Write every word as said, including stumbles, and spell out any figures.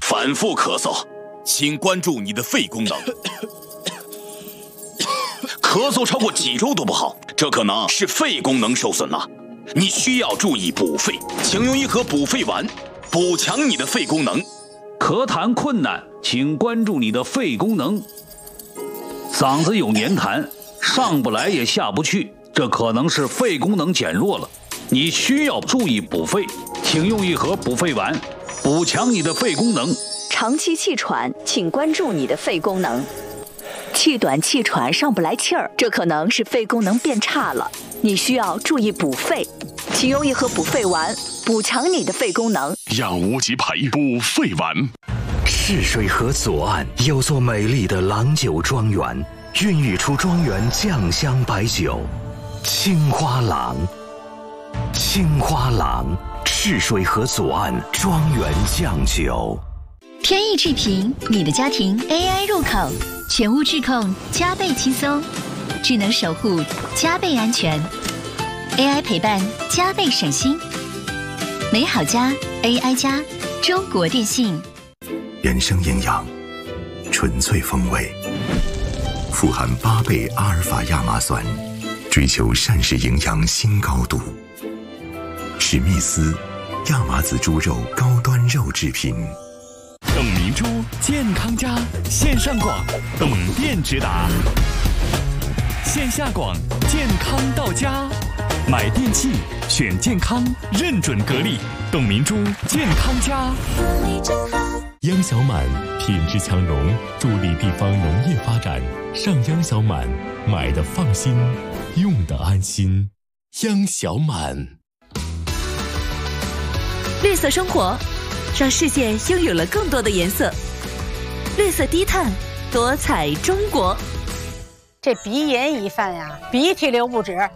反复咳嗽， 请关注你的肺功能。 咳嗽超过几周都不好，这可能是肺功能受损了。你需要注意补肺，请用一盒补肺丸，补强你的肺功能。 咳痰困难，请关注你的肺功能。嗓子有黏痰，上不来也下不去，这可能是肺功能减弱了。你需要注意补肺，请用一盒补肺丸，补强你的肺功能。 长期气喘，请关注你的肺功能。气短气喘上不来气儿，这可能是肺功能变差了，你需要注意补肺，请用一盒补肺丸，补强你的肺功能。 养无极培补肺丸。 赤水河左岸有座美丽的郎酒庄园，孕育出庄园酱香白酒青花郎。青花郎，赤水河左岸庄园酱酒。 天意智屏，你的家庭 A I 入口，全屋智控加倍轻松，智能守护加倍安全 ，A I 陪伴加倍省心。美好家 A I 家，中国电信。 原生营养，纯粹风味，富含八倍阿尔法亚麻酸，追求膳食营养新高度。史密斯亚麻籽猪肉高端肉制品。 董明珠健康家线上广，董店直达；线下广，健康到家。买电器选健康，认准格力，董明珠健康家。 央小满品质强农，助力地方农业发展。上央小满，买的放心，用的安心。央小满。 绿色生活，让世界拥有了更多的颜色。绿色低碳，多彩中国。 这鼻炎一犯呀，鼻涕流不止，